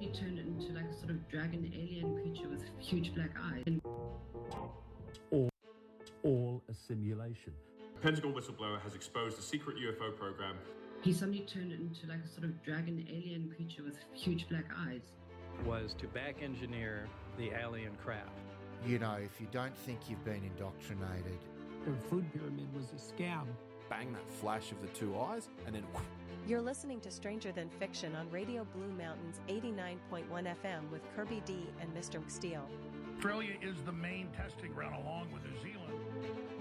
He turned into like a sort of dragon alien creature with huge black eyes. And all a simulation. A Pentagon whistleblower has exposed a secret UFO program. he suddenly turned into like a sort of dragon alien creature with huge black eyes. Was to back engineer the alien craft. You know, if you don't think you've been indoctrinated. The food pyramid was a scam. Bang, that flash of the two eyes, and then whoosh. You're listening to Stranger Than Fiction on Radio Blue Mountains 89.1 FM with Kirby D and Mr. Steele. Australia is the main testing ground along with New Zealand.